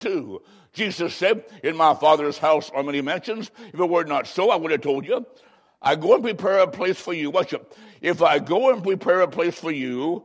2. Jesus said, in my Father's house are many mansions. If it were not so, I would have told you. I go and prepare a place for you. Watch it. If I go and prepare a place for you,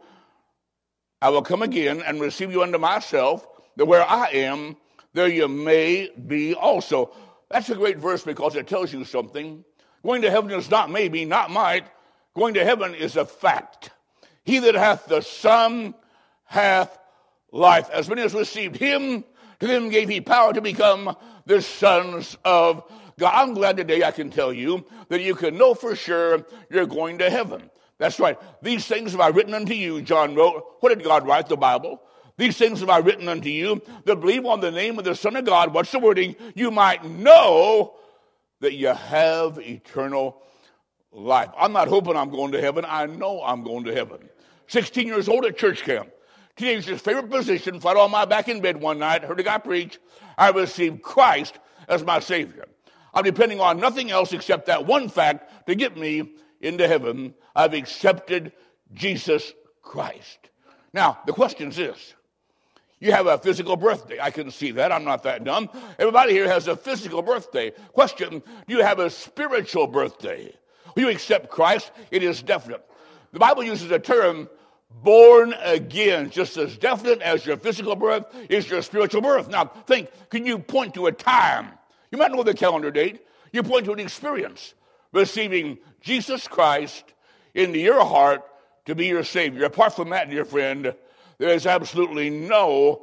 I will come again and receive you unto myself, that where I am, there you may be also. That's a great verse because it tells you something. Going to heaven is not maybe, not might. Going to heaven is a fact. He that hath the Son hath life. As many as received him, to them gave he power to become the sons of God. I'm glad today I can tell you that you can know for sure you're going to heaven. That's right. These things have I written unto you, John wrote. What did God write? The Bible. These things have I written unto you that believe on the name of the Son of God. What's the wording? You might know that you have eternal life. I'm not hoping I'm going to heaven. I know I'm going to heaven. 16 years old at church camp. Teenager's favorite position, flat on my back in bed one night, heard a guy preach. I received Christ as my Savior. I'm depending on nothing else except that one fact to get me into heaven. I've accepted Jesus Christ. Now, the question is this. You have a physical birthday. I can see that. I'm not that dumb. Everybody here has a physical birthday. Question, do you have a spiritual birthday? Will you accept Christ? It is definite. The Bible uses a term, born again, just as definite as your physical birth is your spiritual birth. Now, think, can you point to a time? You might know the calendar date. You point to an experience, receiving Jesus Christ into your heart to be your Savior. Apart from that, dear friend, there is absolutely no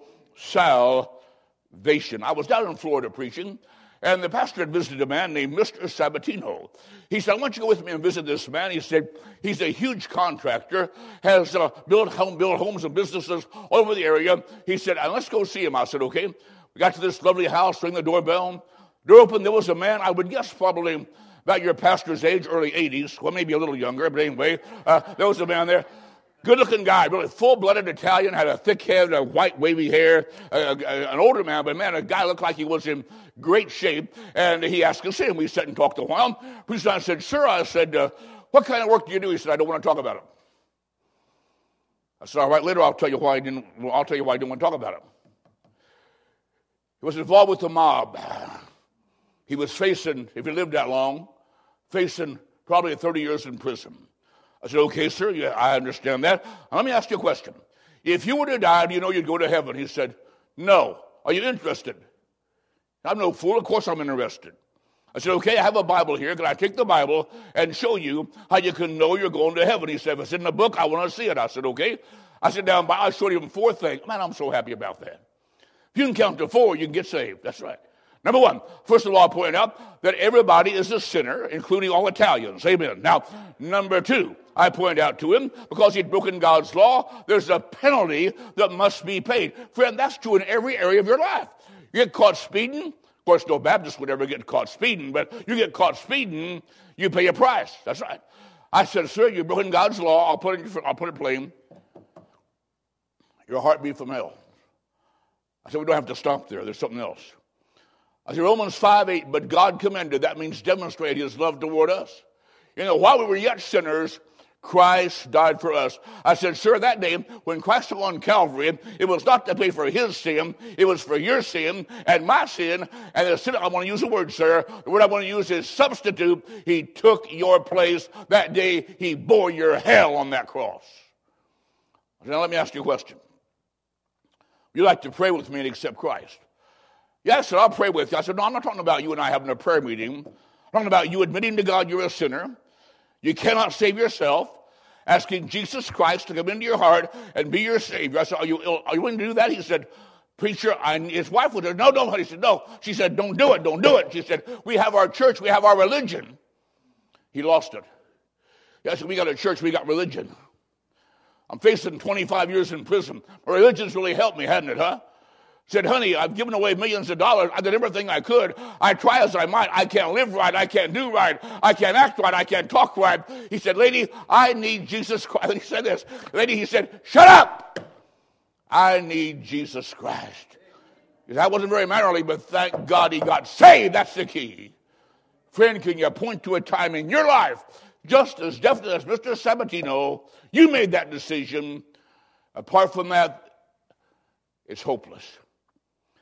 salvation. I was down in Florida preaching, and the pastor had visited a man named Mr. Sabatino. He said, I want you to go with me and visit this man. He said, he's a huge contractor, has built homes and businesses all over the area. He said, let's go see him. I said, okay. We got to this lovely house, rang the doorbell. Door opened, there was a man, I would guess probably about your pastor's age, early 80s. Well, maybe a little younger, but anyway, there was a man there. Good-looking guy, really full-blooded Italian, had a thick head, a white wavy hair, an older man, but man, a guy looked like he was in great shape, and he asked us in. We sat and talked a while. Pretty soon I said, sir, I said, what kind of work do you do? He said, I don't want to talk about it. I said, all right, later I'll tell you why I didn't want to talk about it. He was involved with the mob. He was facing, if he lived that long, facing probably 30 years in prison. I said, okay, sir, yeah, I understand that. Now, let me ask you a question. If you were to die, do you know you'd go to heaven? He said, no. Are you interested? I'm no fool. Of course I'm interested. I said, okay, I have a Bible here. Can I take the Bible and show you how you can know you're going to heaven? He said, if it's in the book, I want to see it. I said, okay. I said, down by, I showed him 4 things. Man, I'm so happy about that. If you can count to 4, you can get saved. That's right. Number 1, first of all, I'll point out that everybody is a sinner, including all Italians. Amen. Now, number 2, I point out to him, because he'd broken God's law, there's a penalty that must be paid. Friend, that's true in every area of your life. You get caught speeding. Of course, no Baptist would ever get caught speeding, but you get caught speeding, you pay a price. That's right. I said, sir, you've broken God's law. I'll put it plain. Your heart beat from hell. I said, we don't have to stop there. There's something else. I said, Romans 5:8, but God commended. That means demonstrate his love toward us. You know, while we were yet sinners, Christ died for us. I said, sir, that day when Christ was on Calvary, it was not to pay for his sin. It was for your sin and my sin. And the sin, I want to use a word, sir. The word I want to use is substitute. He took your place. That day, he bore your hell on that cross. I said, now let me ask you a question. Would you like to pray with me and accept Christ? Yes, sir, I'll pray with you. I said, no, I'm not talking about you and I having a prayer meeting. I'm talking about you admitting to God you're a sinner. You cannot save yourself. Asking Jesus Christ to come into your heart and be your Savior. I said, are you willing to do that? He said, preacher, his wife would have, no, don't. He said, no. She said, don't do it. She said, we have our church, we have our religion. He lost it. Yes, we got a church, we got religion. I'm facing 25 years in prison. My religion's really helped me, hadn't it, huh? Said, honey, I've given away millions of dollars. I did everything I could. I try as I might. I can't live right. I can't do right. I can't act right. I can't talk right. He said, lady, I need Jesus Christ. And he said this. Lady, he said, shut up. I need Jesus Christ. That wasn't very mannerly, but thank God he got saved. That's the key. Friend, can you point to a time in your life, just as definite as Mr. Sabatino, you made that decision? Apart from that, it's hopeless.